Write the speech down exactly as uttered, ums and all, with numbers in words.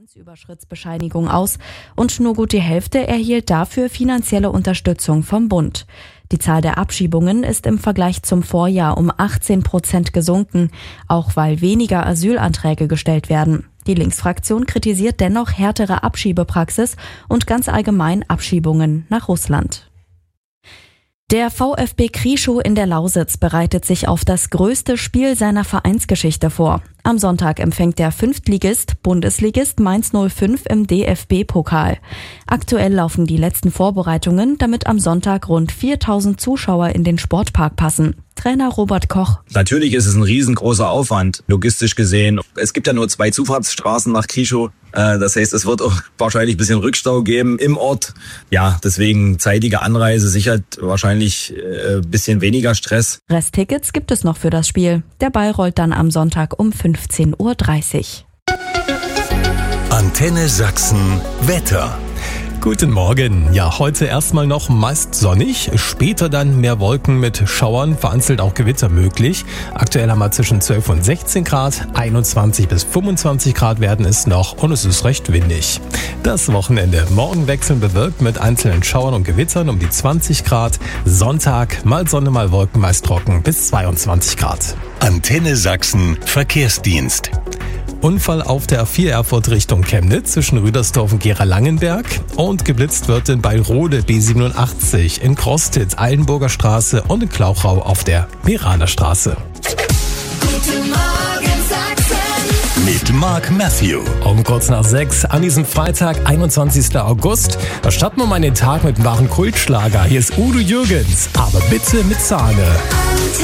Grenzüberschrittsbescheinigung aus und nur gut die Hälfte erhielt dafür finanzielle Unterstützung vom Bund. Die Zahl der Abschiebungen ist im Vergleich zum Vorjahr um achtzehn Prozent gesunken, auch weil weniger Asylanträge gestellt werden. Die Linksfraktion kritisiert dennoch härtere Abschiebepraxis und ganz allgemein Abschiebungen nach Russland. Der VfB Krieschow in der Lausitz bereitet sich auf das größte Spiel seiner Vereinsgeschichte vor. Am Sonntag empfängt der Fünftligist Bundesligist Mainz null fünf im D F B-Pokal. Aktuell laufen die letzten Vorbereitungen, damit am Sonntag rund viertausend Zuschauer in den Sportpark passen. Trainer Robert Koch. Natürlich ist es ein riesengroßer Aufwand, logistisch gesehen. Es gibt ja nur zwei Zufahrtsstraßen nach Krieschow. Das heißt, es wird auch wahrscheinlich ein bisschen Rückstau geben im Ort. Ja, deswegen zeitige Anreise, sicher wahrscheinlich ein bisschen weniger Stress. Resttickets gibt es noch für das Spiel. Der Ball rollt dann am Sonntag um fünfzehn Uhr dreißig. Antenne Sachsen Wetter. Guten Morgen. Ja, heute erstmal noch meist sonnig, später dann mehr Wolken mit Schauern, vereinzelt auch Gewitter möglich. Aktuell haben wir zwischen zwölf und sechzehn Grad, einundzwanzig bis fünfundzwanzig Grad werden es noch und es ist recht windig. Das Wochenende morgen wechseln bewölkt mit einzelnen Schauern und Gewittern um die zwanzig Grad. Sonntag mal Sonne, mal Wolken, meist trocken bis zweiundzwanzig Grad. Antenne Sachsen Verkehrsdienst. Unfall auf der A vier Erfurt Richtung Chemnitz zwischen Rüdersdorf und Gera-Langenberg und geblitzt wird in Beilrode B siebenundachtzig, in Krostitz, Eilenburger Straße und in Klauchau auf der Meraner Straße. Guten Morgen Sachsen mit Mark Matthew. Um kurz nach sechs an diesem Freitag, einundzwanzigsten August, da starten wir mal den Tag mit einem wahren Kultschlager. Hier ist Udo Jürgens, aber bitte mit Sahne.